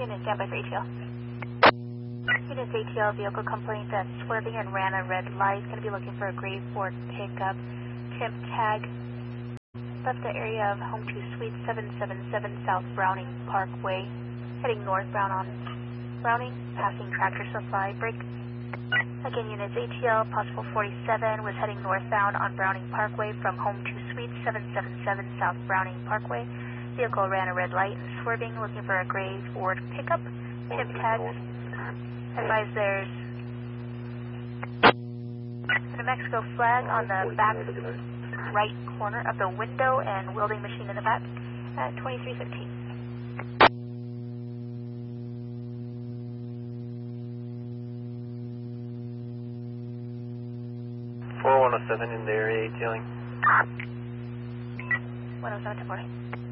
Unit standby for ATL. Unit ATL vehicle complaint that swerving and ran a red light. Going to be looking for a gray Ford pickup. Trip tag. Left the area of Home 2 Suite 777 South Browning Parkway. Heading northbound on Browning, passing Tractor Supply. Break. Again, units ATL, possible 47, was heading northbound on Browning Parkway from Home 2 Suite 777 South Browning Parkway. Vehicle ran a red light and swerving, looking for a gray Ford pickup. Chip tags. Advise there's a New Mexico flag on the back right corner of the window and welding machine in the back at 2315. 4107 in the area, ATLing. 107 to 40.